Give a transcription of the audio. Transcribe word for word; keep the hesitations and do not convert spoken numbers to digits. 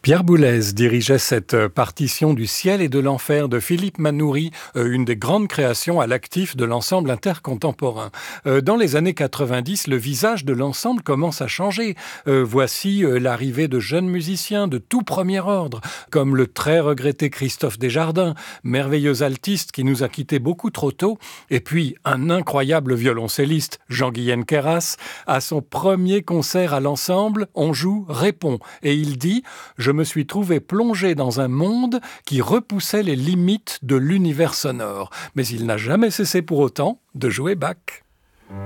Pierre Boulez dirigeait cette partition du ciel et de l'enfer de Philippe Manoury, euh, une des grandes créations à l'actif de l'ensemble intercontemporain. Euh, dans les années quatre-vingt-dix, le visage de l'ensemble commence à changer. Euh, voici euh, l'arrivée de jeunes musiciens de tout premier ordre, comme le très regretté Christophe Desjardins, merveilleux altiste qui nous a quittés beaucoup trop tôt, et puis un incroyable violoncelliste, Jean-Guyen Queyras. À son premier concert à l'ensemble, on joue Répond, et il dit « Je me suis trouvé plongé dans un monde qui repoussait les limites de l'univers sonore. » Mais il n'a jamais cessé pour autant de jouer Bach.